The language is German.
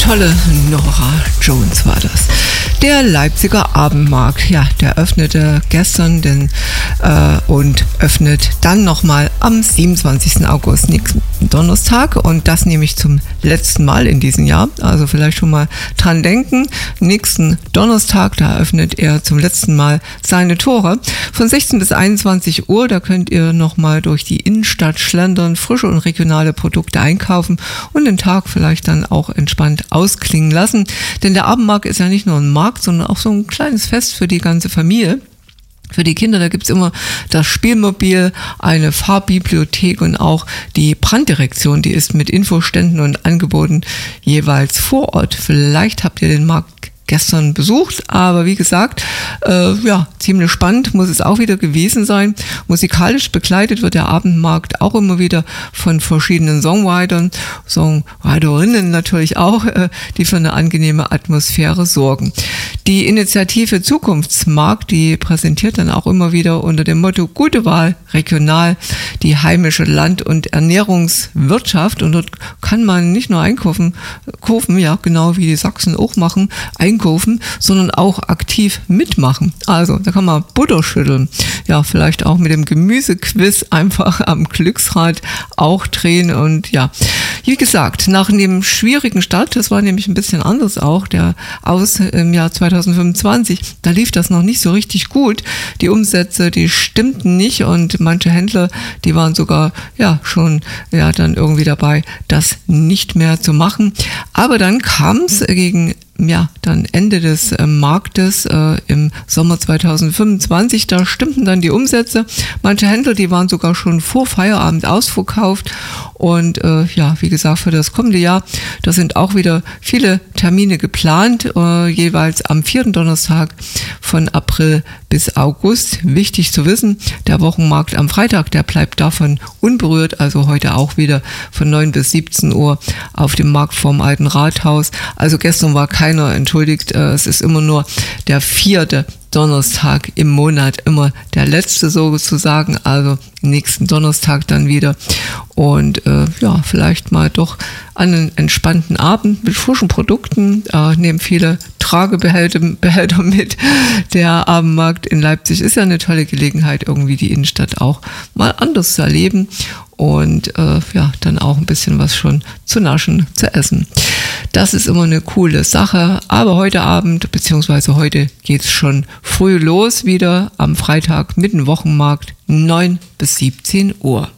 tolle Norah Jones war das. Der Leipziger Abendmarkt, ja, der öffnete gestern und öffnet dann nochmal am 27. August, nächsten Donnerstag, und das nämlich zum letzten Mal in diesem Jahr. Also vielleicht schon mal dran denken, nächsten Donnerstag, da öffnet er zum letzten Mal seine Tore. Von 16 bis 21 Uhr, da könnt ihr nochmal durch die Innenstadt schlendern, frische und regionale Produkte einkaufen und den Tag vielleicht dann auch entspannt ausklingen lassen. Denn der Abendmarkt ist ja nicht nur ein Markt, sondern auch so ein kleines Fest für die ganze Familie. Für die Kinder, da gibt's immer das Spielmobil, eine Farbbibliothek und auch die Branddirektion, die ist mit Infoständen und Angeboten jeweils vor Ort. Vielleicht habt ihr den Markt gestern besucht, aber wie gesagt, ziemlich spannend muss es auch wieder gewesen sein. Musikalisch begleitet wird der Abendmarkt auch immer wieder von verschiedenen Songwriterinnen natürlich auch, die für eine angenehme Atmosphäre sorgen. Die Initiative Zukunftsmarkt, die präsentiert dann auch immer wieder unter dem Motto Gute Wahl regional die heimische Land- und Ernährungswirtschaft, und dort kann man nicht nur einkaufen, ja genau wie die Sachsen auch machen, einkaufen, sondern auch aktiv mitmachen. Also da kann man Butter schütteln, ja vielleicht auch mit dem Gemüsequiz einfach am Glücksrad auch drehen. Und ja, wie gesagt, nach dem schwierigen Start, das war nämlich ein bisschen anders auch, im Jahr 2025, da lief das noch nicht so richtig gut. Die Umsätze, die stimmten nicht, und manche Händler, die waren sogar schon dann irgendwie dabei, das nicht mehr zu machen. Aber dann kam es dann Ende des Marktes im Sommer 2025, da stimmten dann die Umsätze. Manche Händler, die waren sogar schon vor Feierabend ausverkauft. Und wie gesagt, für das kommende Jahr, da sind auch wieder viele Termine geplant, jeweils am 4. Donnerstag von April bis August. Wichtig zu wissen, der Wochenmarkt am Freitag, der bleibt davon unberührt, also heute auch wieder von 9 bis 17 Uhr auf dem Markt vorm Alten Rathaus. Also gestern war keiner entschuldigt, es ist immer nur der 4. Donnerstag im Monat, immer der letzte sozusagen, also nächsten Donnerstag dann wieder. Und vielleicht mal doch einen entspannten Abend mit frischen Produkten, nehmen viele Tragebehälter mit. Der Abendmarkt in Leipzig ist ja eine tolle Gelegenheit, irgendwie die Innenstadt auch mal anders zu erleben und dann auch ein bisschen was schon zu naschen, zu essen. Das ist immer eine coole Sache, aber heute Abend, beziehungsweise heute geht's schon früh los wieder am Freitag mit dem Wochenmarkt 9 bis 17 Uhr.